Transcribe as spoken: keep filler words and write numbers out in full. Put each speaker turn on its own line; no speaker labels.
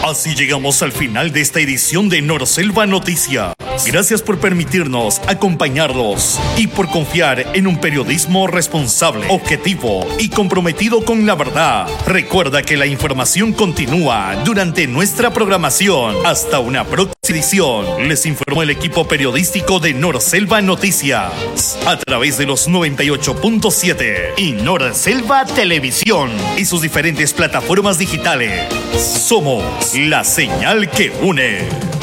Así llegamos al final de esta edición de Norselva Noticias. Gracias por permitirnos acompañarlos y por confiar en un periodismo responsable, objetivo y comprometido con la verdad. Recuerda que la información continúa durante nuestra programación. Hasta una próxima edición. Les informó el equipo periodístico de Norselva Noticias a través de los noventa y ocho punto siete y Norselva Televisión y sus diferentes plataformas digitales. Somos la señal que une.